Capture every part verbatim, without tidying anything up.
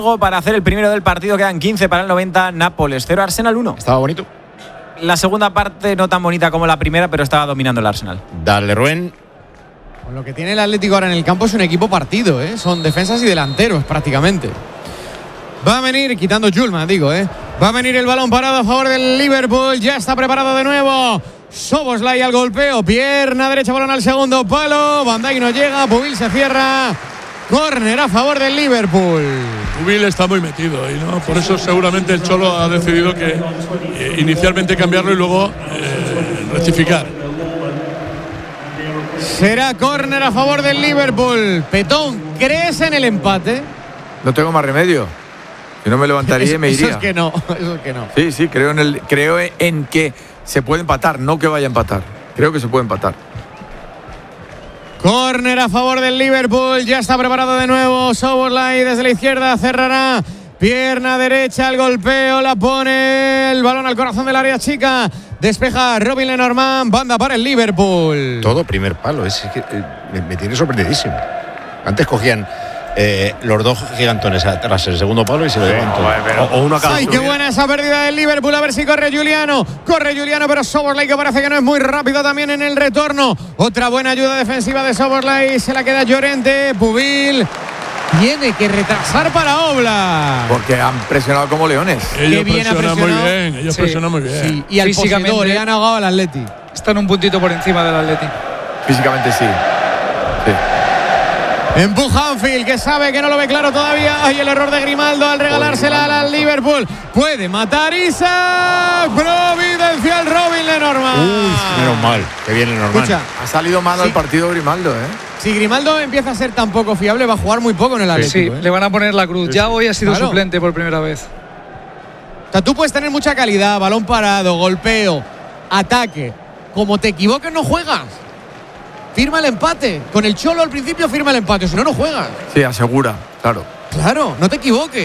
para hacer el primero del partido. Quedan quince para el noventa. Nápoles cero, Arsenal uno. Estaba bonito. La segunda parte no tan bonita como la primera, pero estaba dominando el Arsenal. Dale, Rubén. Con lo que tiene el Atlético ahora en el campo es un equipo partido, ¿eh? Son defensas y delanteros prácticamente. Va a venir, quitando Julman, digo, ¿eh? Va a venir el balón parado a favor del Liverpool. Ya está preparado de nuevo Szoboszlai al golpeo. Pierna derecha, balón al segundo palo. Van Dijk no llega, Pubil se cierra. Córner a favor del Liverpool. Pubil está muy metido ahí, ¿no? Por eso seguramente el Cholo ha decidido que eh, inicialmente cambiarlo y luego eh, rectificar. Será córner a favor del Liverpool. Petón, ¿crees en el empate? No tengo más remedio. Si no me levantaría eso, y me iría. Eso es que no, eso es que no. Sí, sí, creo en, el, creo en que se puede empatar, no que vaya a empatar. Creo que se puede empatar. Córner a favor del Liverpool. Ya está preparado de nuevo Szoboszlai desde la izquierda. Cerrará. Pierna derecha, el golpeo, la pone el balón al corazón del área chica. Despeja Robin Lenormand. Banda para el Liverpool. Todo primer palo. Es que eh, me, me tiene sorprendidísimo. Antes cogían eh, los dos gigantones tras el segundo palo y se lo llevan todo. O, o uno a cada ¡Ay, qué buena esa pérdida del Liverpool! A ver si corre Juliano. Corre Juliano, pero Szoboszlai, que parece que no es muy rápido también en el retorno. Otra buena ayuda defensiva de Szoboszlai. Se la queda Llorente. Pubil tiene que retrasar para Oblak. Porque han presionado como leones. Ellos bien ha presionan muy presionado. bien. Ellos Sí. presionan muy bien. Sí, y al Físicamente poseedor le han ahogado al Atleti. Están un puntito por encima del Atleti. Físicamente sí. Sí. Empuja Anfield, que sabe que no lo ve claro todavía. Ay, el error de Grimaldo al regalársela al Liverpool. Puede matar Isaac. Providencial Robin Lenormand. Uy, menos mal. Que viene normal. Escucha, Ha salido malo Sí. el partido Grimaldo, ¿eh? si Grimaldo empieza a ser tan poco fiable, va a jugar muy poco en el Sí, Atlético. ¿eh? le van a poner la cruz. Ya hoy ha sido Claro. suplente por primera vez. O sea, tú puedes tener mucha calidad, balón parado, golpeo, ataque. Como te equivoques, no juegas. Firma el empate. Con el Cholo al principio firma el empate, si no, no juegas. Sí, asegura, claro. Claro, no te equivoques.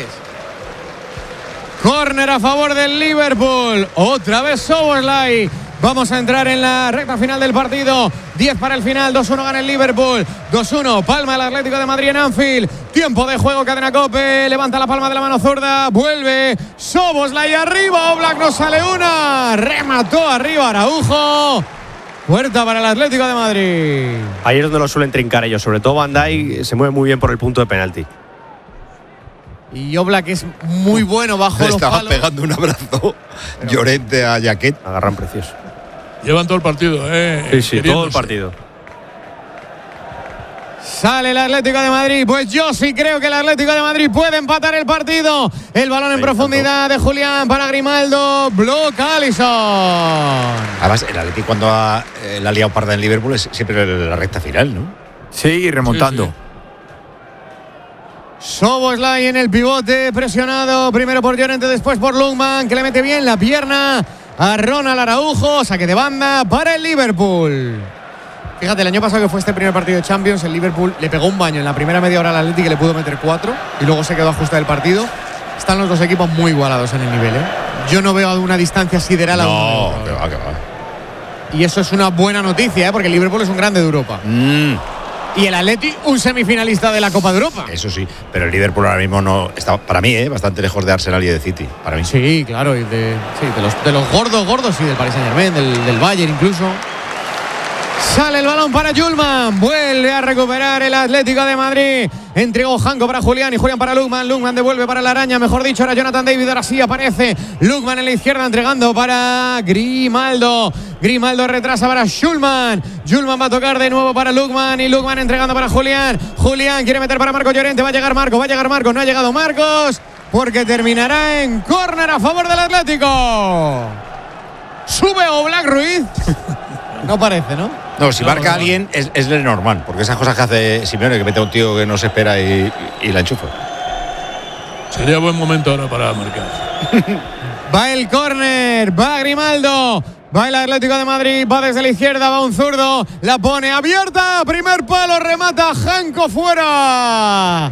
Córner a favor del Liverpool. Otra vez Szoboszlai. Vamos a entrar en la recta final del partido. diez para el final, dos uno gana el Liverpool. dos uno, palma el Atlético de Madrid en Anfield. Tiempo de juego, cadena Cope. Levanta la palma de la mano zurda. Vuelve Szoboszlai arriba. Oblak no sale una. Remató arriba Araujo. Puerta para el Atlético de Madrid. Ahí es donde lo suelen trincar ellos. Sobre todo Van Dijk se mueve muy bien por el punto de penalti. Y Oblak es muy bueno bajo Le los estaba palos. pegando un abrazo Llorente a Jaquet. Agarran precioso. Llevan todo el partido, ¿eh? Sí, sí, todo el Queriéndose. partido. Sale el Atlético de Madrid. Pues yo sí creo que el Atlético de Madrid puede empatar el partido. El balón en Ahí profundidad de Julián para Grimaldo. Bloca Alisson. Además, el Atleti cuando ha, eh, la ha liado parda en Liverpool es siempre la recta final, ¿no? Sí, y remontando. Sí, Szoboszlai en el pivote, presionado primero por Llorente, después por Lundman, que le mete bien la pierna a Ronald Araujo. Saque de banda para el Liverpool. Fíjate, el año pasado que fue este primer partido de Champions, el Liverpool le pegó un baño en la primera media hora al Atleti, que le pudo meter cuatro, y luego se quedó ajustado el partido. Están los dos equipos muy igualados en el nivel, ¿eh? Yo no veo una distancia sideral a No, uno. que va, que va. Y eso es una buena noticia, ¿eh? Porque el Liverpool es un grande de Europa. Mm, Y el Atleti, un semifinalista de la Copa de Europa. eso sí, pero el Liverpool ahora mismo no está, para mí, ¿eh? bastante lejos de Arsenal y de City. Para mí. Sí, claro, y de, sí, de, los, de los gordos, gordos, sí, del Paris Saint-Germain, del, del Bayern incluso. Sale el balón para Julman. Vuelve a recuperar el Atlético de Madrid. Entregó Janko para Julián y Julián para Lukman. Lukman devuelve para la araña. Mejor dicho, ahora Jonathan David. Ahora sí aparece Lukman en la izquierda entregando para Grimaldo. Grimaldo retrasa para Schulman. Schulman va a tocar de nuevo para Lukman. Y Lukman entregando para Julián. Julián quiere meter para Marcos Llorente. Va a llegar Marcos. Va a llegar Marcos. No ha llegado Marcos. Porque terminará en córner a favor del Atlético. Sube Oblak Ruiz. No parece, ¿no? No, si No, marca no. a alguien es, es Lenormand, porque esas cosas que hace Simeone, que mete a un tío que no se espera y, y la enchufa. Sería buen momento ahora para marcar. Va el córner, va Grimaldo, va el Atlético de Madrid, va desde la izquierda, va un zurdo, la pone abierta, primer palo, remata Janko fuera.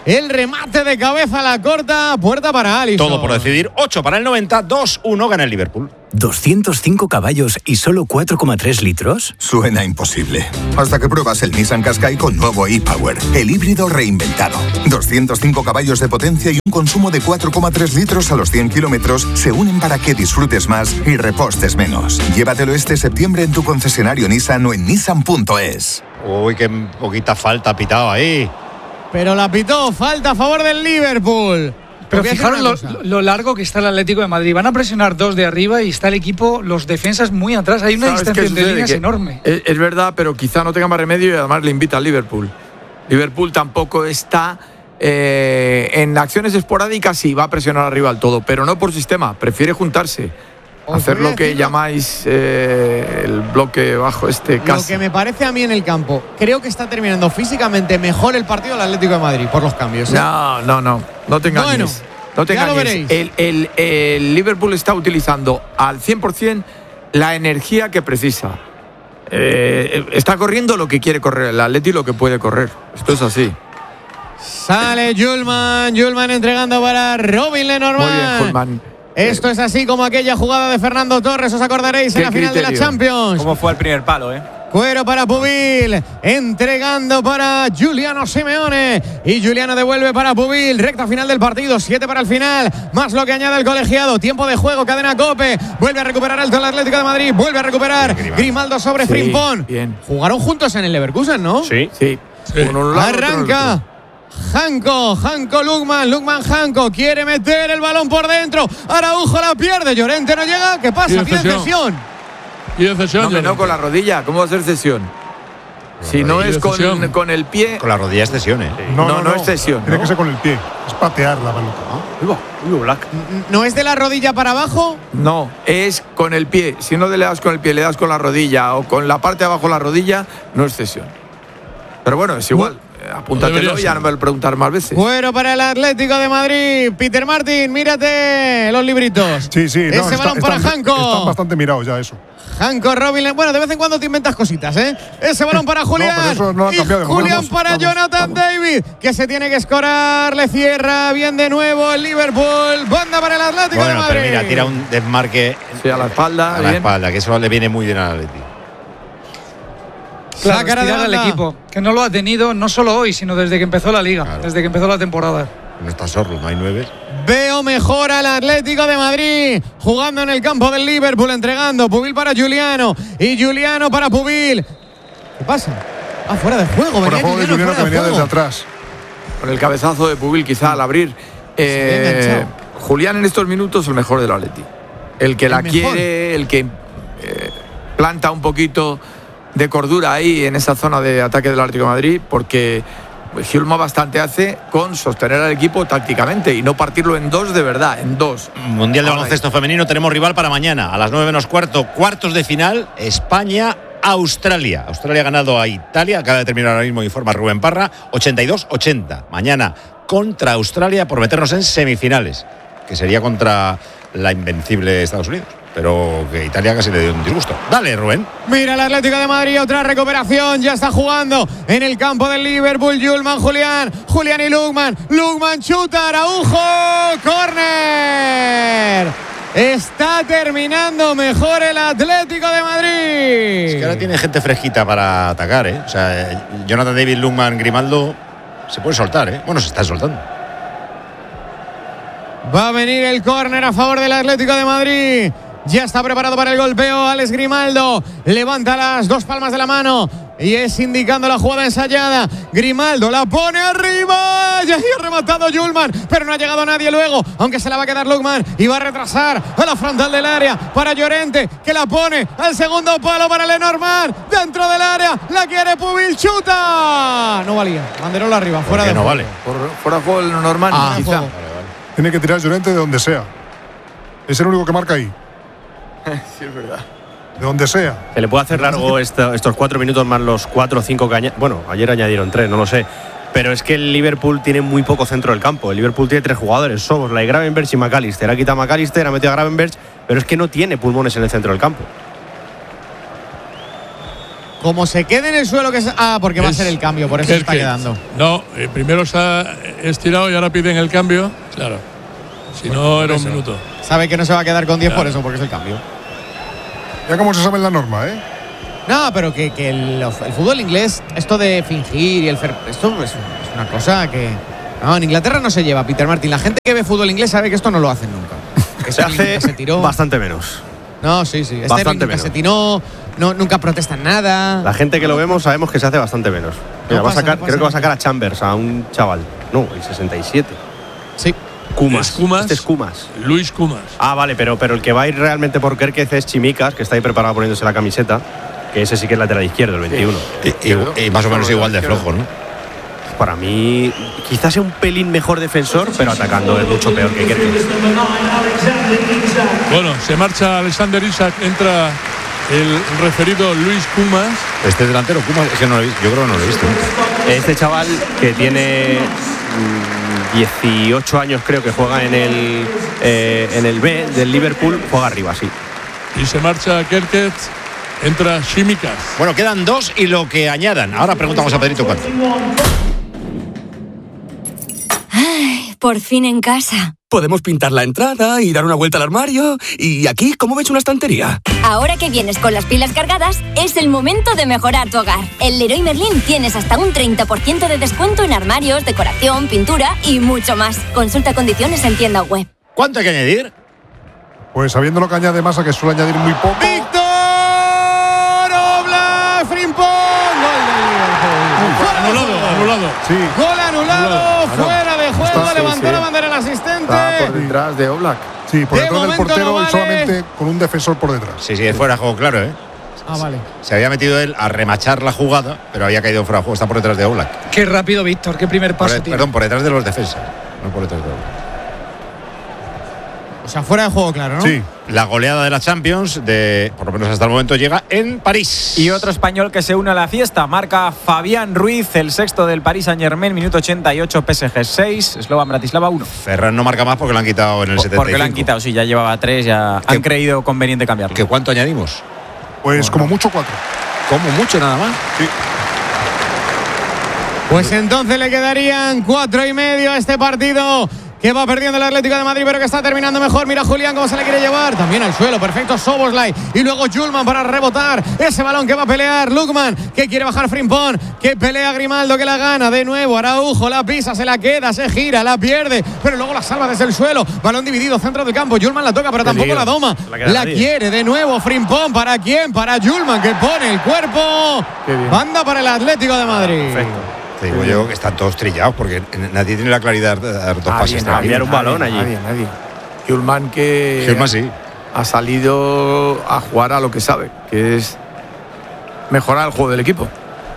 El remate de cabeza a la corta, puerta para Alisson. Todo por decidir. ocho para el noventa, dos uno gana el Liverpool. ¿doscientos cinco caballos y solo cuatro coma tres litros? Suena imposible. Hasta que pruebas el Nissan Qashqai con nuevo e-Power, el híbrido reinventado. doscientos cinco caballos de potencia y un consumo de cuatro coma tres litros a los cien kilómetros se unen para que disfrutes más y repostes menos. Llévatelo este septiembre en tu concesionario Nissan o en nissan punto es. Uy, qué poquita falta ha pitado ahí. Pero la pitó, falta a favor del Liverpool. Pero Voy a decir fijaros una lo, cosa. lo largo que está el Atlético de Madrid. Van a presionar dos de arriba y está el equipo, los defensas muy atrás. Hay una ¿Sabes qué distancia entre sucede? líneas Que enorme. Es, es verdad, pero quizá no tenga más remedio y además le invita al Liverpool. Liverpool tampoco está eh, en acciones esporádicas, sí, va a presionar arriba al todo, pero no por sistema, prefiere juntarse. Os Hacer voy a lo que decir lo- llamáis eh, el bloque bajo este Lo casi. que me parece a mí en el campo, creo que está terminando físicamente mejor el partido del Atlético de Madrid por los cambios. ¿eh? No, no, no, no te engañes. Bueno, no te ya lo engañes. veréis. El, el- el Liverpool está utilizando al cien por ciento la energía que precisa. Eh, está corriendo lo que quiere correr el Atleti, lo que puede correr. Esto es así. Sale Julman, Julman entregando para Robin Lenormand. Muy bien, Hulman. Esto es así como aquella jugada de Fernando Torres, os acordaréis, en ¿Qué la final de la criterio? Champions. ¿Cómo fue el primer palo, eh? Cuero para Pubil, entregando para Giuliano Simeone. Y Giuliano devuelve para Pubil. Recta final del partido, siete para el final. Más lo que añade el colegiado. Tiempo de juego, cadena Cope. Vuelve a recuperar alto el Atlético de Madrid. Vuelve a recuperar Grimaldo sobre Sí, Frimpong. bien. Jugaron juntos en el Leverkusen, ¿no? Sí. Sí. Sí. Uno a un lado, otro al Arranca. otro. Janko, Janko Lukman, Lukman Janko quiere meter el balón por dentro. Araujo la pierde, Llorente no llega. ¿Qué pasa? Y de Pide cesión. cesión. Y de cesión. No, hombre, no Llorente. con la rodilla. ¿Cómo va a ser cesión? Si no rodilla. es con, Cesión. con el pie. Con la rodilla es cesión, ¿eh? No, no, es cesión. Tiene ¿no? que ser con el pie. Es patear la pelota. Uy, va, uy, Black. ¿No es de la rodilla para abajo? No, es con el pie. Si no le das con el pie, le das con la rodilla o con la parte de abajo de la rodilla, no es cesión. Pero bueno, es igual. Eh, Apúntatelo Debería y ya ser. no me lo preguntar más veces. Cuero para el Atlético de Madrid. Peter Martin, mírate los libritos. Sí, sí. Ese no, está- balón para están, Janko. están bastante mirados ya eso. Janko Robin. Bueno, de vez en cuando te inventas cositas, ¿eh? Ese balón para Julián. pero eso no ha Y cambiado de Julián momento. para Vamos, Jonathan vamos. David, que se tiene que escorar. Le cierra bien de nuevo el Liverpool. Banda para el Atlético de Bueno, Madrid. pero mira, tira un desmarque Sí, a la espalda, a la bien. espalda, que eso le viene muy bien al Atleti. Claro, Sácara de estirar al banda. equipo, que no lo ha tenido no solo hoy, sino desde que empezó la liga, Claro. desde que empezó la temporada. No está Sorlo, no hay nueve. Veo mejor al Atlético de Madrid jugando en el campo del Liverpool, entregando Pubil para Giuliano y Giuliano para Pubil. ¿Qué pasa? Ah, fuera de juego. Por venía juego de Giuliano Juliano fuera que de venía desde juego. atrás. Con el cabezazo de Pubil quizá al abrir. Eh, había enganchado. Julián en estos minutos el mejor del Atleti. El que la mejor. quiere, el que eh, planta un poquito de cordura ahí en esa zona de ataque del Atlético de Madrid, porque Hjulma bastante hace con sostener al equipo tácticamente y no partirlo en dos de verdad, en dos. Mundial de Ahora, baloncesto femenino, tenemos rival para mañana, a las nueve menos cuarto, cuartos de final, España-Australia. Australia ha ganado a Italia, acaba de terminar ahora mismo, informa Rubén Parra, ochenta y dos ochenta. Mañana contra Australia por meternos en semifinales, que sería contra la invencible Estados Unidos. Pero que Italia casi le dio un disgusto. Dale, Rubén. Mira el Atlético de Madrid, otra recuperación, ya está jugando en el campo del Liverpool, Julman, Julián, Julián y Lukman, Lukman chuta, Araujo, córner. Está terminando mejor el Atlético de Madrid. Es que ahora tiene gente fresquita para atacar, ¿eh? O sea, eh, Jonathan David, Lukman, Grimaldo, se puede soltar, ¿eh? Bueno, se está soltando. Va a venir el córner a favor del Atlético de Madrid. Ya está preparado para el golpeo Alex Grimaldo. Levanta las dos palmas de la mano y es indicando la jugada ensayada. Grimaldo la pone arriba. Ya ha rematado Julman, pero no ha llegado nadie luego, aunque se la va a quedar Lukman y va a retrasar a la frontal del área para Llorente, que la pone al segundo palo para Lenormand. Dentro del área la quiere Pubil, chuta. No valía. Banderola arriba, fuera de no juego. vale. Por, fuera de juego el normal, Ah, quizá. juego. Tiene que tirar Llorente de donde sea. Es el único que marca ahí. Sí, es verdad. De donde sea. Se le puede hacer largo esta- estos cuatro minutos más los cuatro o cinco que aña- bueno, ayer añadieron tres, no lo sé. Pero es que el Liverpool tiene muy poco centro del campo. El Liverpool tiene tres jugadores, Szoboszlai, Gravenberch y McAllister. Ha quitado a McAllister, ha metido a Gravenberch, pero es que no tiene pulmones en el centro del campo. Como se quede en el suelo, que es. Ah, porque va a Es ser el cambio, por eso se está Kerkez. quedando. No, eh, primero se ha estirado y ahora piden el cambio. Claro. Si no, era un minuto. Sabe que no se va a quedar con diez Claro. por eso, porque es el cambio. Ya como se sabe en la norma, ¿eh? No, pero que, que el, el fútbol inglés, esto de fingir y el fer, esto es, es una cosa que. No, en Inglaterra no se lleva, Peter Martin. La gente que ve fútbol inglés sabe que esto no lo hacen nunca. Se Sterling hace nunca se tiró. bastante menos. No, sí, sí. Bastante Sterling nunca menos. se tiró, no, nunca protestan nada. La gente que lo vemos sabemos que se hace bastante menos. Mira, No va a pasa, sacar, no creo pasa que va a sacar nada. a Chambers, a un chaval. No, el sesenta y siete. Sí. Kumas. Es Kumas. Este es Kumas. Luis Kumas. Ah, vale, pero, pero el que va a ir realmente por Kerkez es Chimicas, que está ahí preparado poniéndose la camiseta. Que ese sí que es lateral izquierdo, el veintiuno. Y, y- y más o menos igual de flojo, ¿no? Para mí, quizás sea un pelín mejor defensor, pero atacando es mucho peor que Kerkez. Bueno, se marcha Alexander Isak, entra el referido Luis Kumas. Este delantero, Kumas, es que no lo he visto. Yo creo que no lo he visto. Este chaval que tiene mm, dieciocho años, creo que juega en el, eh, en el B del Liverpool, juega arriba, sí. Y se marcha Kerkez, entra Shimikas. Bueno, quedan dos y lo que añadan. Ahora preguntamos a Pedrito cuánto. Por fin en casa. Podemos pintar la entrada y dar una vuelta al armario. Y aquí, ¿cómo ves una estantería? Ahora que vienes con las pilas cargadas, es el momento de mejorar tu hogar. En Leroy Merlin tienes hasta un treinta por ciento de descuento en armarios, decoración, pintura y mucho más. Consulta condiciones en tienda web. ¿Cuánto hay que añadir? Pues sabiendo lo que añade Massa, que suele añadir muy poco. ¡Víctor Oblak Frimpong! Gol del Liverpool. Fuera de Anulado, juego. anulado. Sí. Gol anulado, Claro. fuera de juego, Está, sí, levantó sí. la bandera el asistente. Está por detrás de Oblak. Sí, por De detrás del momento portero no y vale. solamente con un defensor por detrás. Sí, sí, es fuera de juego, claro, ¿eh? Ah, vale. Se había metido él a remachar la jugada, pero había caído fuera de juego. Está por detrás de Oblak. Qué rápido, Víctor, qué primer Por paso de- tiene. perdón, por detrás de los defensas. No por detrás de Oblak. O sea, fuera de juego, claro, ¿no? Sí. La goleada de la Champions, de, por lo menos hasta el momento, llega en París. Y otro español que se une a la fiesta, marca Fabián Ruiz, el sexto del Paris Saint-Germain, minuto ochenta y ocho, P S G seis, Slovan Bratislava uno. Ferran no marca más porque lo han quitado en el setenta y cinco. Porque lo han quitado, sí, ya llevaba tres, ya ¿Qué? han creído conveniente cambiarlo. ¿Qué cuánto añadimos? Pues como mucho cuatro. Como mucho nada más. Sí. Pues entonces le quedarían cuatro y medio a este partido que va perdiendo el Atlético de Madrid, pero que está terminando mejor. Mira Julián cómo se le quiere llevar. También al suelo, perfecto Szoboszlai. Y luego Julman para rebotar ese balón que va a pelear Lukman, que quiere bajar Frimpong, que pelea Grimaldo, que la gana de nuevo. Araujo la pisa, se la queda, se gira, la pierde, pero luego la salva desde el suelo. Balón dividido, centro del campo. Julman la toca, pero tampoco Peligro. la doma. La queda La nadie. quiere de nuevo Frimpong. ¿Para quién? Para Julman, que pone el cuerpo. Qué bien. Banda para el Atlético de Madrid. Perfecto. Te digo yo que están todos trillados porque nadie tiene la claridad de dar dos Nadie, pases. nadie, cambiar un balón nadie, allí. Nadie, nadie. Hjulman que Gilman sí. ha salido a jugar a lo que sabe, que es mejorar el juego del equipo.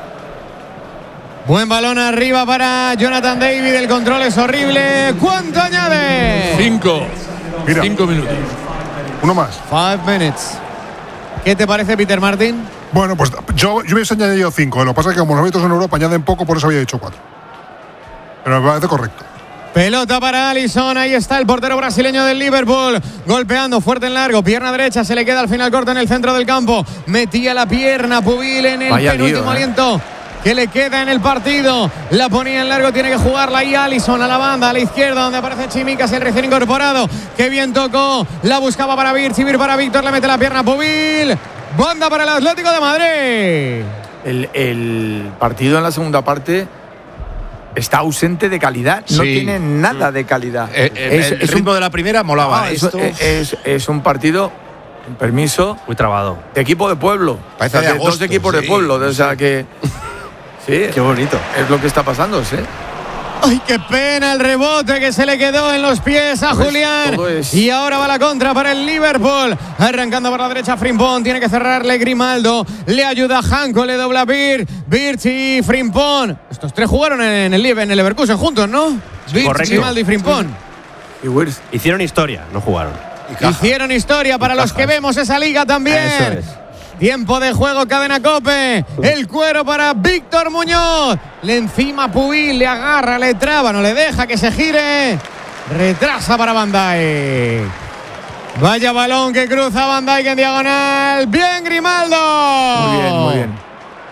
Buen balón arriba para Jonathan David. El control es horrible. ¿Cuánto añade? Cinco. Mira. Cinco minutos. Uno más. Five minutes. ¿Qué te parece, Peter Martin? Bueno, pues yo, yo hubiese añadido cinco. Lo que pasa es que como los árbitros en Europa añaden poco, por eso había dicho cuatro. Pero me parece correcto. Pelota para Alisson. Ahí está el portero brasileño del Liverpool. Golpeando fuerte en largo. Pierna derecha. Se le queda al final corto en el centro del campo. Metía la pierna Pubil en el Vaya penúltimo lío, ¿eh? aliento que le queda en el partido. La ponía en largo. Tiene que jugarla ahí Alisson a la banda, a la izquierda, donde aparece Chimicas, el recién incorporado. Qué bien tocó. La buscaba para Vir. Vir para Víctor. Le mete la pierna a Pubil. Banda para el Atlético de Madrid. El, el partido en la segunda parte está ausente de calidad. No Sí. tiene nada de calidad. Eh, eh, el ritmo de la primera molaba. Ah, es, Esto es- es- es un partido, con permiso, Muy trabado. de equipo de pueblo. Parece O sea, de que dos agosto, equipos sí, de pueblo. O sea que. Sí, Qué bonito. es lo que está pasando, ¿sí? ¡Ay, qué pena el rebote que se le quedó en los pies a Todo es- Julián! todo es- Y ahora va la contra para el Liverpool. Arrancando por la derecha Frimpong. Tiene que cerrarle Grimaldo. Le ayuda Hanko, le dobla Bir. Birch y Frimpong. Estos tres jugaron en el, en el Leverkusen juntos, ¿no? Birch, correcto. Grimaldo y Frimpong. Y Wirtz. Hicieron historia, no jugaron. y caja. Hicieron historia para Y los que cajas. vemos esa liga también. Eso es. Tiempo de juego, cadena Cope. El cuero para Víctor Muñoz. Le encima Pubil, le agarra, le traba, no le deja que se gire. Retrasa para Van Dijk. Vaya balón que cruza Van Dijk en diagonal. Bien, Grimaldo. Muy bien, muy bien.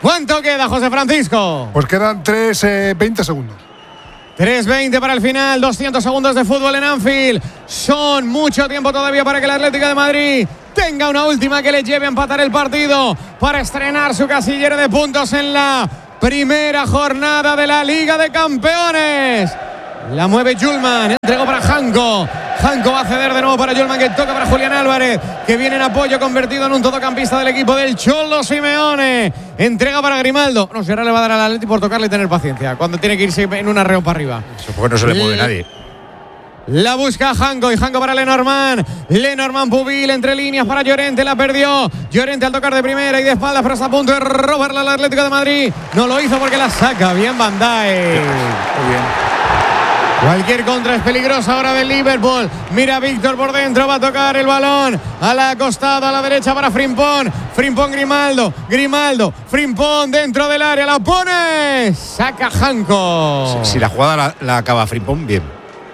¿Cuánto queda, José Francisco? Pues quedan tres, eh, veinte segundos. tres veinte para el final, doscientos segundos de fútbol en Anfield. Son mucho tiempo todavía para que el Atlético de Madrid tenga una última que le lleve a empatar el partido para estrenar su casillero de puntos en la primera jornada de la Liga de Campeones. La mueve Yulman, entregó para Janko. Janko va a ceder de nuevo para Yulman, que toca para Julián Álvarez, que viene en apoyo, convertido en un todocampista del equipo del Cholo Simeone. Entrega para Grimaldo. No, si ahora le va a dar al Atleti por tocarle y tener paciencia, cuando tiene que irse en un arreo para arriba. Eso porque no se le mueve nadie. La busca Janko y Janko para Lenormand. Lenormand Pubil entre líneas para Llorente, la perdió. Llorente al tocar de primera y de espaldas, pero está a punto de robarla al Atlético de Madrid. No lo hizo porque la saca bien Van Dijk. Muy bien. Cualquier contra es peligrosa ahora del Liverpool. Mira Víctor por dentro, va a tocar el balón a la costada, a la derecha para Frimpong. Frimpong Grimaldo, Grimaldo, Frimpong dentro del área, la pone. Saca Janko. Si, si la jugada la, la acaba Frimpong, bien.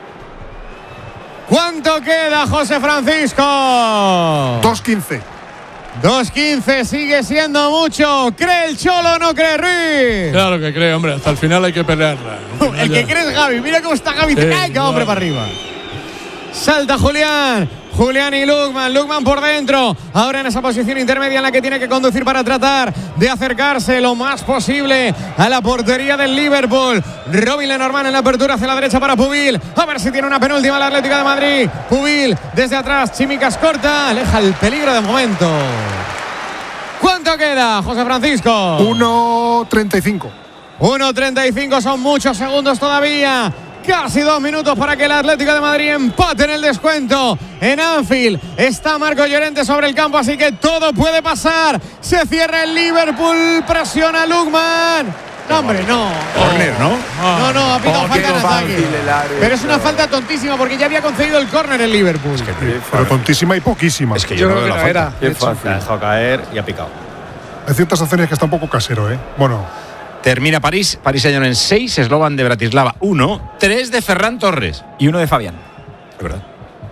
¿Cuánto queda, José Francisco? dos quince. dos quince, sigue siendo mucho. ¿Cree el Cholo o no cree Ruiz? Claro que cree, hombre. Hasta el final hay que pelearla. El que cree es Gaby. Mira cómo está Gaby. Sí, ¡Ay, qué hombre no. para arriba! Salta Julián. Julián y Lukman. Lukman por dentro. Ahora en esa posición intermedia en la que tiene que conducir para tratar de acercarse lo más posible a la portería del Liverpool. Robin Lenormand en la apertura hacia la derecha para Pubil. A ver si tiene una penúltima el Atlético de Madrid. Pubil desde atrás. Chimicas corta. Aleja el peligro de momento. ¿Cuánto queda, José Francisco? uno treinta y cinco. uno treinta y cinco, son muchos segundos todavía. Casi dos minutos para que el Atlético de Madrid empate en el descuento. En Anfield está Marco Llorente sobre el campo, así que todo puede pasar. Se cierra el Liverpool, presiona Lukman. No, hombre, no. Corner, ¿no? No, no, ha pitado Oh, falta qué en ataque. fácil el árbitro. Pero es una falta tontísima porque ya había concedido el córner el Liverpool. Es que, Pero tontísima y poquísima. es que yo, no veo la falta. Qué Se ha fácil. dejado caer y ha picado. Hay ciertas acciones que está un poco casero, ¿eh? Bueno, Termina París, París Saint-Germain seis, Slovan de Bratislava uno, tres de Ferran Torres. Y uno de Fabián. Es verdad.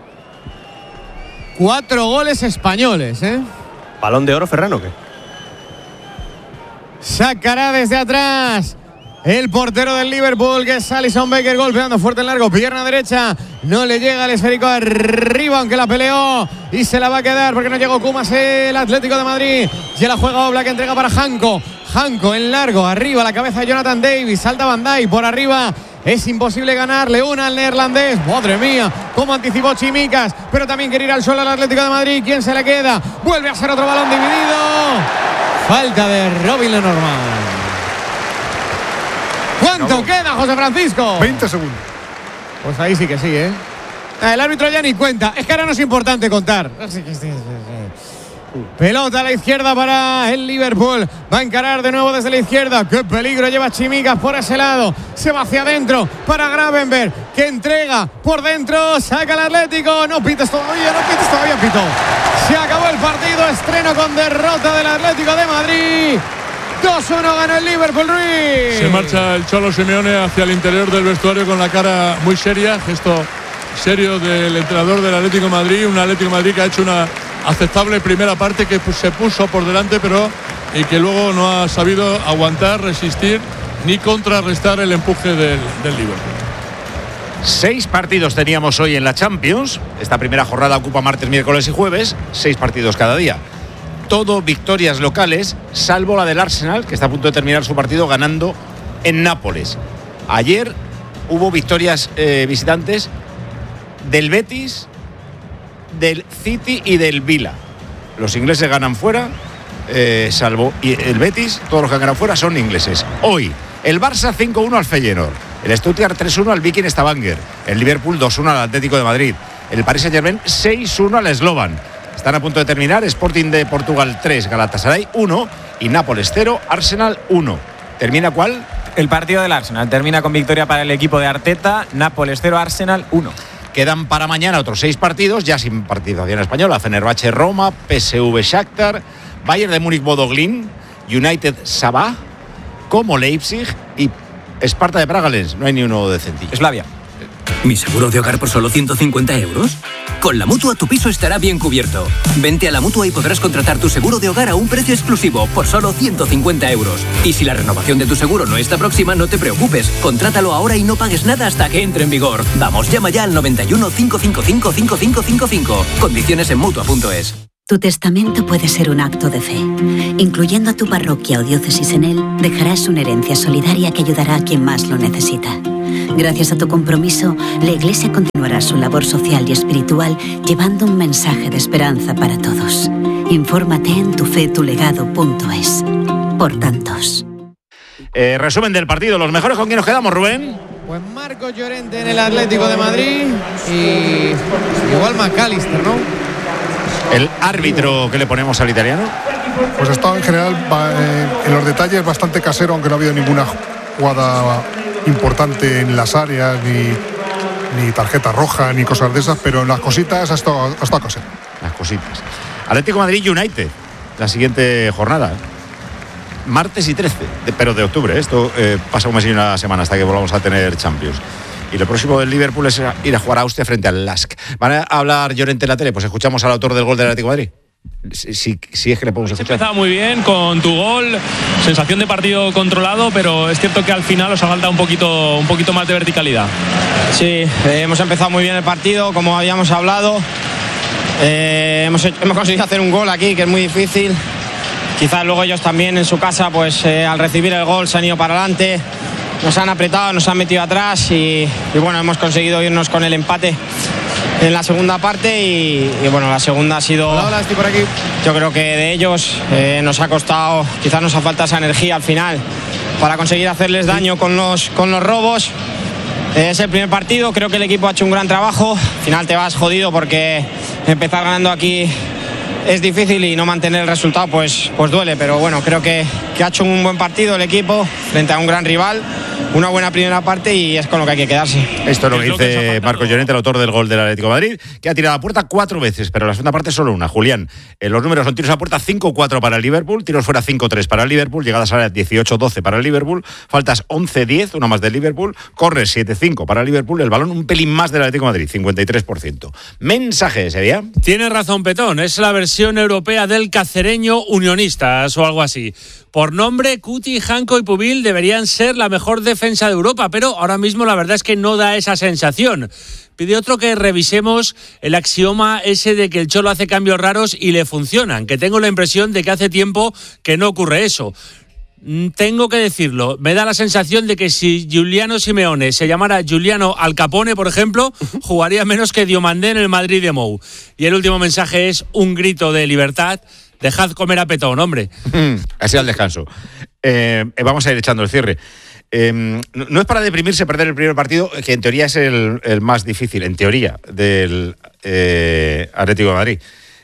Cuatro goles españoles, ¿eh? ¿Balón de oro, Ferran, o qué? Sacará desde atrás el portero del Liverpool, que es Alisson Becker, golpeando fuerte en largo, pierna derecha, no le llega el esférico arriba, aunque la peleó y se la va a quedar porque no llegó Kumas, el Atlético de Madrid. Ya la juega Oblak, entrega para Janko. Janko en largo, arriba la cabeza de Jonathan Davis, salta Van Dijk por arriba. Es imposible ganarle una al neerlandés. Madre mía, cómo anticipó Chimicas, pero también quiere ir al suelo al Atlético de Madrid. ¿Quién se le queda? Vuelve a ser otro balón dividido. Falta de Robin Lenormand. ¿Cuánto queda, José Francisco? veinte segundos. Pues ahí sí que sí, ¿eh? El árbitro ya ni cuenta. Es que ahora no es importante contar. Pelota a la izquierda para el Liverpool. Va a encarar de nuevo desde la izquierda. ¡Qué peligro lleva Chimicas por ese lado! Se va hacia adentro para Gravenberg, que entrega por dentro. Saca el Atlético. No pites todavía, no pites todavía, pito. Se acabó el partido. Estreno con derrota del Atlético de Madrid. dos uno gana el Liverpool, Ruiz. Se marcha el Cholo Simeone hacia el interior del vestuario con la cara muy seria. Gesto serio del entrenador del Atlético de Madrid. Un Atlético de Madrid que ha hecho una aceptable primera parte, que se puso por delante, pero y que luego no ha sabido aguantar, resistir ni contrarrestar el empuje del, del Liverpool. Seis partidos teníamos hoy en la Champions. Esta primera jornada ocupa martes, miércoles y jueves. Seis partidos cada día. Todo victorias locales, salvo la del Arsenal, que está a punto de terminar su partido ganando en Nápoles. Ayer hubo victorias eh, visitantes del Betis, del City y del Vila. Los ingleses ganan fuera, eh, salvo y el Betis, todos los que ganan fuera son ingleses. Hoy, el Barça cinco uno al Feyenoord, el Stuttgart tres uno al Viking Stavanger, el Liverpool dos uno al Atlético de Madrid, el Paris Saint-Germain seis uno al Slovan. Están a punto de terminar Sporting de Portugal tres, Galatasaray uno y Nápoles cero, Arsenal uno. ¿Termina cuál? El partido del Arsenal termina con victoria para el equipo de Arteta. Nápoles cero, Arsenal uno. Quedan para mañana otros seis partidos, ya sin participación española. Fenerbahce Roma, P S V Shakhtar, Bayern de Múnich Bodo Glimt, United Sabah, como Leipzig y Sparta de Praga Lens. No hay ni uno decente. Slavia. ¿Mi seguro de hogar por solo ciento cincuenta euros? Con la Mutua tu piso estará bien cubierto. Vente a la Mutua y podrás contratar tu seguro de hogar a un precio exclusivo por solo ciento cincuenta euros. Y si la renovación de tu seguro no está próxima, no te preocupes. Contrátalo ahora y no pagues nada hasta que entre en vigor. Vamos, llama ya al noventa y uno, cinco cinco cinco, cinco cinco cinco cinco. Condiciones en Mutua punto es. Tu testamento puede ser un acto de fe. Incluyendo a tu parroquia o diócesis en él, dejarás una herencia solidaria que ayudará a quien más lo necesita. Gracias a tu compromiso, la Iglesia continuará su labor social y espiritual llevando un mensaje de esperanza para todos. Infórmate en tu fe tu legado punto es. Por tantos. Eh, resumen del partido. ¿Los mejores con quién nos quedamos, Rubén? Pues Marcos Llorente en el Atlético de Madrid y igual McAllister, ¿no? ¿El árbitro que le ponemos al italiano? Pues ha estado en general eh, en los detalles bastante casero, aunque no ha habido ninguna jugada importante en las áreas, ni, ni tarjeta roja, ni cosas de esas, pero en las cositas ha estado, ha estado casero. Las cositas. Atlético Madrid United, la siguiente jornada. Martes y trece, de, pero de octubre. Esto eh, pasa un mes y una semana hasta que volvamos a tener Champions. Y lo próximo del Liverpool es ir a jugar a Austria frente al Lask. ¿Van a hablar Llorente en la tele? Pues escuchamos al autor del gol del Atlético de Madrid. Si, si, si es que le podemos escuchar. Empezaba muy bien con tu gol, sensación de partido controlado, pero es cierto que al final os ha faltado un poquito, un poquito más de verticalidad. Sí, eh, hemos empezado muy bien el partido, como habíamos hablado. Eh, hemos, hecho, hemos conseguido hacer un gol aquí, que es muy difícil. Quizás luego ellos también en su casa, pues eh, al recibir el gol se han ido para adelante. Nos han apretado, nos han metido atrás y, y bueno, hemos conseguido irnos con el empate en la segunda parte y, y bueno, la segunda ha sido... Hola, hola, estoy por aquí. Yo creo que de ellos eh, nos ha costado, quizás nos ha faltado esa energía al final para conseguir hacerles daño con los, con los robos. Eh, es el primer partido, creo que el equipo ha hecho un gran trabajo. Al final te vas jodido porque empezar ganando aquí es difícil y no mantener el resultado pues, pues duele, pero bueno, creo que, que ha hecho un buen partido el equipo frente a un gran rival. Una buena primera parte y es con lo que hay que quedarse. Esto es lo que dice Marcos Llorente, el autor del gol del Atlético de Madrid, que ha tirado a puerta cuatro veces, pero en la segunda parte solo una. Julián, eh, los números son tiros a puerta cinco cuatro para el Liverpool, tiros fuera cinco tres para el Liverpool, llegadas a área dieciocho doce para el Liverpool, faltas once diez, una más del Liverpool, corres siete cinco para el Liverpool, el balón un pelín más del Atlético de Madrid, cincuenta y tres por ciento. Mensaje, ¿sería? Tiene razón Petón, es la versión europea del cacereño Unionistas o algo así. Por nombre, Cuti, Janko y Pubil deberían ser la mejor defensa de Europa, pero ahora mismo la verdad es que no da esa sensación. Pide otro que revisemos el axioma ese de que el Cholo hace cambios raros y le funcionan, que tengo la impresión de que hace tiempo que no ocurre eso. Tengo que decirlo, me da la sensación de que si Giuliano Simeone se llamara Giuliano Al Capone, por ejemplo, jugaría menos que Diomandé en el Madrid de Mou. Y el último mensaje es un grito de libertad. Dejad comer a Petón, hombre. Así al descanso. Eh, vamos a ir echando el cierre. Eh, no es para deprimirse perder el primer partido, que en teoría es el, el más difícil, en teoría, del eh, Atlético de Madrid.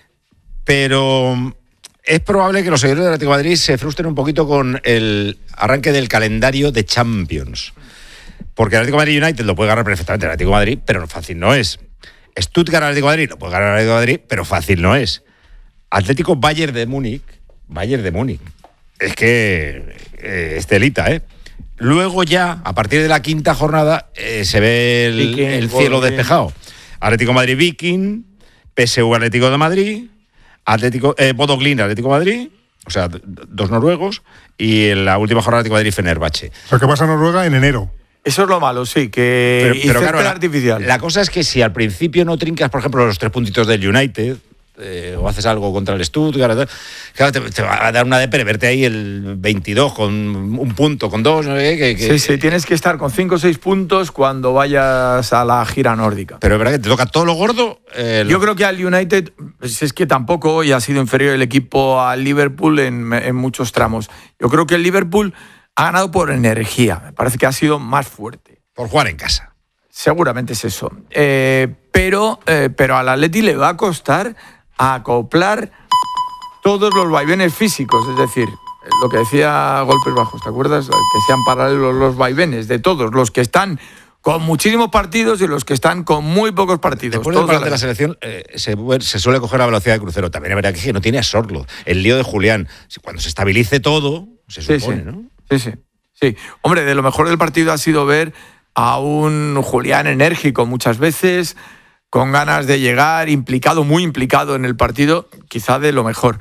Pero es probable que los seguidores del Atlético de Madrid se frustren un poquito con el arranque del calendario de Champions. Porque el Atlético de Madrid United lo puede ganar perfectamente el Atlético de Madrid, pero fácil no es. Stuttgart Atlético de Madrid lo puede ganar el Atlético de Madrid, pero fácil no es. Atlético Bayern de Múnich, Bayern de Múnich, es que eh, es telita, ¿eh? Luego ya, a partir de la quinta jornada, eh, se ve el, Viking, el cielo Viking. despejado. Atlético Madrid Viking, P S V Atlético de Madrid, Atlético eh, Bodo Glimt Atlético de Madrid, o sea, dos noruegos, y en la última jornada Atlético de Madrid Fenerbahce. O sea, que pasa Noruega en enero. Eso es lo malo, sí, que pero, pero claro, la, artificial. La cosa es que si al principio no trincas, por ejemplo, los tres puntitos del United, Eh, o haces algo contra el Stuttgart, claro, te, te va a dar una depre verte ahí el veintidós con un punto, con dos, ¿no? que, que, sí, sí, tienes que estar con cinco o seis puntos cuando vayas a la gira nórdica. Pero es verdad que te toca todo lo gordo. Eh, Yo lo... creo que al United, pues es que tampoco hoy ha sido inferior el equipo al Liverpool en, en muchos tramos. Yo creo que el Liverpool ha ganado por energía, me parece que ha sido más fuerte. Por jugar en casa. Seguramente es eso. Eh, pero, eh, pero al Atleti le va a costar acoplar todos los vaivenes físicos, es decir, lo que decía Golpes Bajos, ¿te acuerdas? Que sean paralelos los vaivenes de todos, los que están con muchísimos partidos y los que están con muy pocos partidos. Después del parón de la selección eh, se, se suele coger la velocidad de crucero. También es verdad que no tiene a Sorloth, el lío de Julián. Cuando se estabilice todo, se supone, sí, sí. ¿no? Sí, sí, sí. Hombre, de lo mejor del partido ha sido ver a un Julián enérgico muchas veces, con ganas de llegar, implicado, muy implicado en el partido, quizá de lo mejor.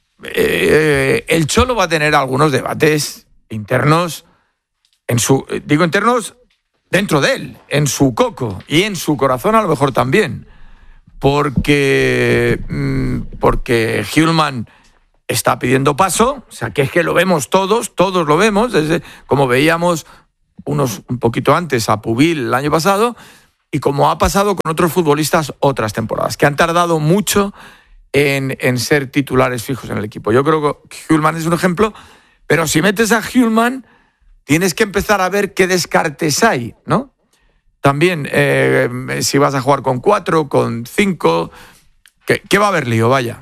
Eh, el Cholo va a tener algunos debates internos, en su, digo internos dentro de él, en su coco y en su corazón a lo mejor también, porque, porque Hjulmand está pidiendo paso, o sea que es que lo vemos todos, todos lo vemos, desde como veíamos unos un poquito antes a Pubil el año pasado, y como ha pasado con otros futbolistas otras temporadas, que han tardado mucho en, en ser titulares fijos en el equipo. Yo creo que Hjulmand es un ejemplo, pero si metes a Hjulmand, tienes que empezar a ver qué descartes hay, ¿no? También, eh, si vas a jugar con cuatro, con cinco, ¿qué, qué va a haber lío? Vaya.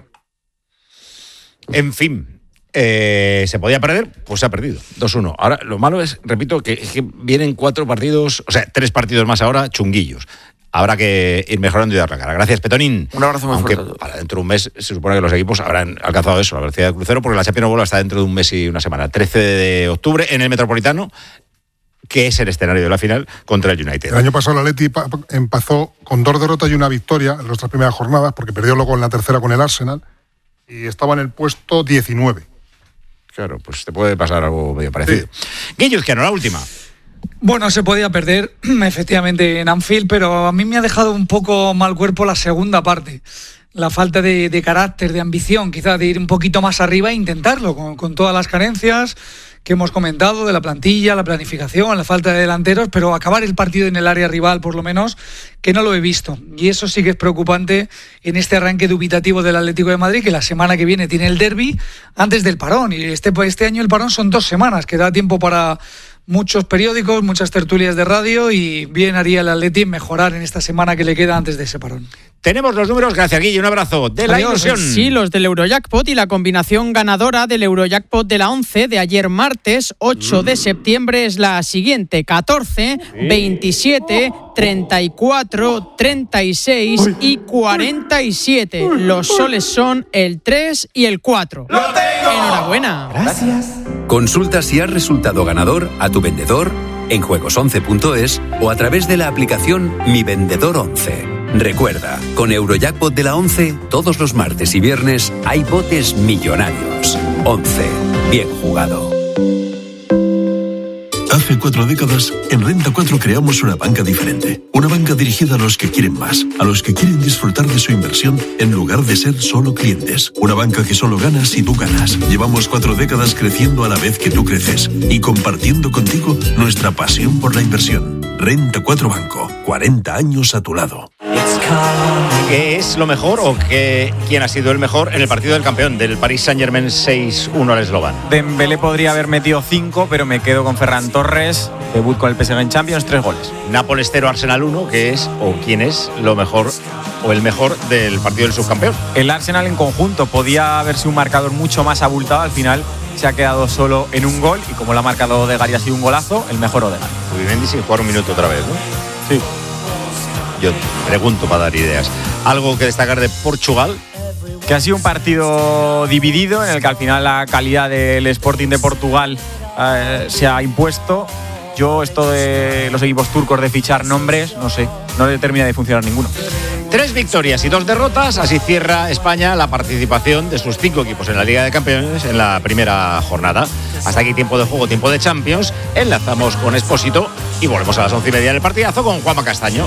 En fin, eh, ¿se podía perder? Pues se ha perdido, dos uno. Ahora, lo malo es, repito, que, que vienen cuatro partidos, o sea, tres partidos más ahora, chunguillos. Habrá que ir mejorando y dar la cara. Gracias, Petonín. Un abrazo muy Aunque fuerte. para dentro de un mes se supone que los equipos habrán alcanzado eso, la velocidad del crucero, porque la Champions vuelve hasta dentro de un mes y una semana. trece de octubre en el Metropolitano, que es el escenario de la final contra el United. El año pasado el Atleti empezó con dos derrotas y una victoria en las tres primeras jornadas, porque perdió luego en la tercera con el Arsenal, y estaba en el puesto diecinueve. Claro, pues te puede pasar algo medio parecido. Sí. Guillo Izquierdo, la última. Bueno, se podía perder efectivamente en Anfield, pero a mí me ha dejado un poco mal cuerpo la segunda parte. La falta de, de carácter, de ambición, quizás de ir un poquito más arriba e intentarlo, con, con todas las carencias que hemos comentado de la plantilla, la planificación, la falta de delanteros, pero acabar el partido en el área rival, por lo menos, que no lo he visto. Y eso sí que es preocupante en este arranque dubitativo del Atlético de Madrid, que la semana que viene tiene el derbi antes del parón. Y este, este año el parón son dos semanas, que da tiempo para muchos periódicos, muchas tertulias de radio, y bien haría el Atleti mejorar en esta semana que le queda antes de ese parón. Tenemos los números, gracias Guille, un abrazo de la Adiós. ilusión. Sí, los del Eurojackpot y la combinación ganadora del Eurojackpot de la once de ayer martes ocho de septiembre es la siguiente: catorce, veintisiete, treinta y cuatro, treinta y seis y cuarenta y siete. Los soles son el tres y el cuatro. ¡Lo tengo! Enhorabuena. Gracias. Consulta si has resultado ganador a tu vendedor en juegos once punto es o a través de la aplicación Mi Vendedor once. Recuerda, con Eurojackpot de la once, todos los martes y viernes hay botes millonarios. once. Bien jugado. Hace cuatro décadas, en Renta cuatro creamos una banca diferente. Una banca dirigida a los que quieren más, a los que quieren disfrutar de su inversión en lugar de ser solo clientes. Una banca que solo gana si tú ganas. Llevamos cuatro décadas creciendo a la vez que tú creces y compartiendo contigo nuestra pasión por la inversión. Renta cuatro Banco, cuarenta años a tu lado. ¿Qué es lo mejor o qué, quién ha sido el mejor en el partido del campeón del Paris Saint-Germain seis uno al Eslovan? Dembélé podría haber metido cinco, pero me quedo con Ferran Torres, debut con el P S G en Champions, tres goles. Nápoles cero, Arsenal uno, que es o quién es lo mejor o el mejor del partido del subcampeón. El Arsenal en conjunto podía haberse un marcador mucho más abultado, al final se ha quedado solo en un gol y como lo ha marcado Odegaard y ha sido un golazo, el mejor Odegaard. Zubimendi sin jugar un minuto otra vez, ¿no? Sí. Yo pregunto para dar ideas. ¿Algo que destacar de Portugal? Que ha sido un partido dividido en el que al final la calidad del Sporting de Portugal eh, se ha impuesto. Yo esto de los equipos turcos de fichar nombres, no sé, no le termina de funcionar ninguno. Tres victorias y dos derrotas, así cierra España la participación de sus cinco equipos en la Liga de Campeones en la primera jornada. Hasta aquí tiempo de juego, tiempo de Champions. Enlazamos con Expósito y volvemos a las once y media en el partidazo con Juanma Castaño.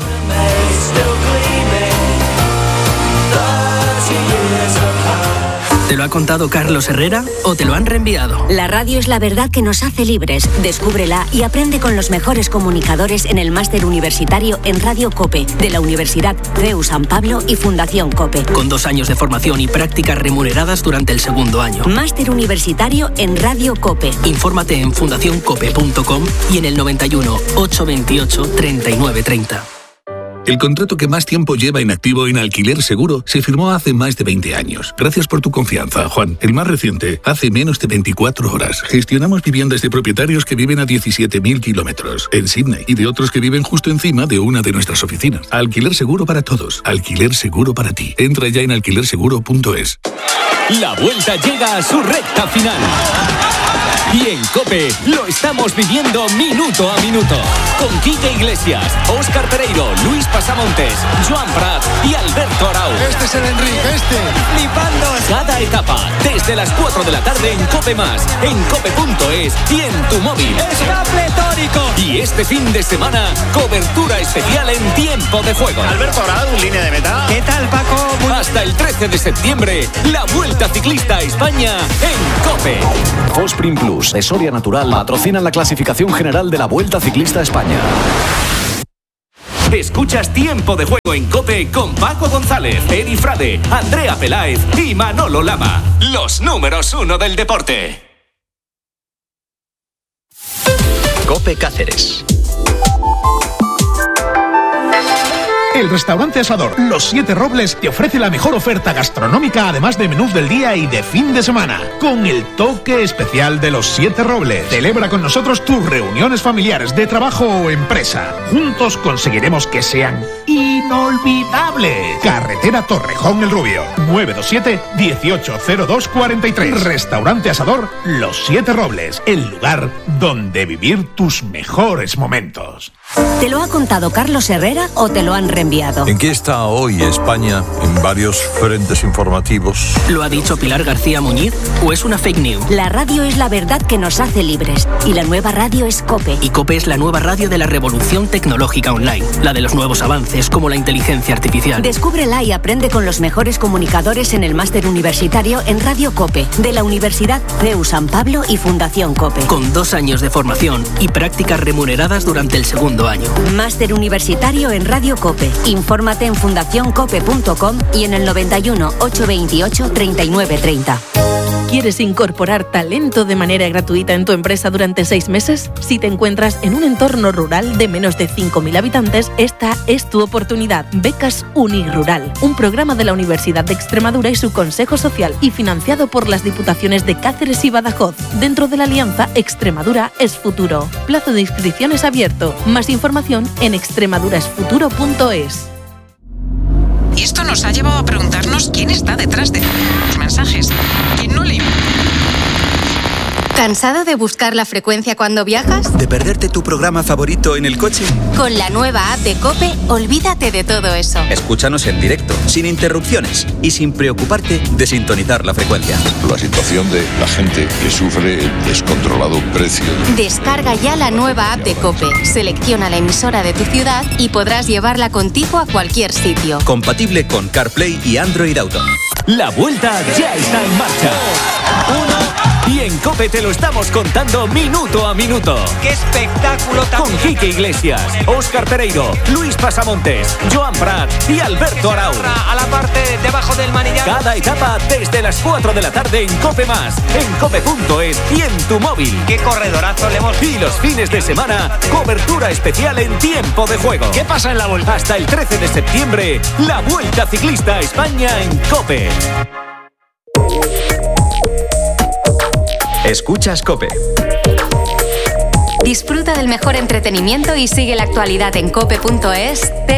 ¿Te lo ha contado Carlos Herrera o te lo han reenviado? La radio es la verdad que nos hace libres. Descúbrela y aprende con los mejores comunicadores en el máster universitario en Radio COPE de la Universidad C E U San Pablo y Fundación COPE. Con dos años de formación y prácticas remuneradas durante el segundo año. Máster universitario en Radio COPE. Infórmate en fundación cope punto com y en el noventa y uno, ochocientos veintiocho, treinta y nueve treinta. El contrato que más tiempo lleva inactivo en Alquiler Seguro se firmó hace más de veinte años. Gracias por tu confianza, Juan. El más reciente, hace menos de veinticuatro horas. Gestionamos viviendas de propietarios que viven a diecisiete mil kilómetros en Sydney y de otros que viven justo encima de una de nuestras oficinas. Alquiler Seguro para todos. Alquiler Seguro para ti. Entra ya en alquiler seguro punto es. La vuelta llega a su recta final. Y en COPE lo estamos viviendo minuto a minuto. Con Quique Iglesias, Óscar Pereiro, Luis Pasamontes, Joan Prat y Alberto Arau. Este es el Enrique, este. Flipando. Cada etapa, desde las cuatro de la tarde en COPE Más, en cope punto es y en tu móvil. ¡Está pletórico! Y este fin de semana, cobertura especial en tiempo de juego. Alberto Arau, línea de meta. ¿Qué tal, Paco? Muy... Hasta el trece de septiembre, la Vuelta Ciclista a España en COPE. Fosprin Plus de Soria Natural patrocinan la clasificación general de la Vuelta Ciclista a España. Escuchas Tiempo de Juego en COPE con Paco González, Edi Frade, Andrea Peláez y Manolo Lama. Los números uno del deporte. COPE Cáceres. El restaurante Asador Los Siete Robles te ofrece la mejor oferta gastronómica, además de menús del día y de fin de semana, con el toque especial de Los Siete Robles. Celebra con nosotros tus reuniones familiares, de trabajo o empresa. Juntos conseguiremos que sean inolvidables. Carretera Torrejón El Rubio, nueve dos siete, dieciocho cero dos cuarenta y tres. Restaurante Asador Los Siete Robles, el lugar donde vivir tus mejores momentos. ¿Te lo ha contado Carlos Herrera o te lo han reenviado? ¿En qué está hoy España en varios frentes informativos? ¿Lo ha dicho Pilar García Muñiz o es una fake news? La radio es la verdad que nos hace libres y la nueva radio es COPE. Y COPE es la nueva radio de la revolución tecnológica online, la de los nuevos avances como la inteligencia artificial. Descúbrela y aprende con los mejores comunicadores en el máster universitario en Radio COPE de la Universidad C E U San Pablo y Fundación COPE. Con dos años de formación y prácticas remuneradas durante el segundo año. Máster universitario en Radio COPE. Infórmate en fundación cope punto com y en el noventa y uno, ochocientos veintiocho, treinta y nueve treinta. ¿Quieres incorporar talento de manera gratuita en tu empresa durante seis meses? Si te encuentras en un entorno rural de menos de cinco mil habitantes, esta es tu oportunidad. Becas Unirural, un programa de la Universidad de Extremadura y su Consejo Social y financiado por las Diputaciones de Cáceres y Badajoz, dentro de la alianza Extremadura es Futuro. Plazo de inscripciones abierto. Más información en extremaduraesfuturo punto es. Y esto nos ha llevado a preguntarnos quién está detrás de los mensajes. ¿Quién no le... ¿Cansado de buscar la frecuencia cuando viajas? ¿De perderte tu programa favorito en el coche? Con la nueva app de COPE, olvídate de todo eso. Escúchanos en directo, sin interrupciones y sin preocuparte de sintonizar la frecuencia. La situación de la gente que sufre el descontrolado precio. Descarga ya la nueva app de COPE, selecciona la emisora de tu ciudad y podrás llevarla contigo a cualquier sitio. Compatible con CarPlay y Android Auto. La vuelta ya está en marcha. Uno. Y en COPE te lo estamos contando minuto a minuto. ¡Qué espectáculo tan... Con Quique Iglesias, Óscar Pereiro, Luis Pasamontes, Joan Prat y Alberto Arau. A la parte debajo del manillar. Cada etapa desde las cuatro de la tarde en COPE Más, en cope punto es y en tu móvil. ¡Qué corredorazo le hemos... Y los fines de semana, cobertura especial en tiempo de juego. ¿Qué pasa en la vuelta? Hasta el trece de septiembre, la Vuelta Ciclista a España en COPE. Escuchas COPE. Disfruta del mejor entretenimiento y sigue la actualidad en cope punto es.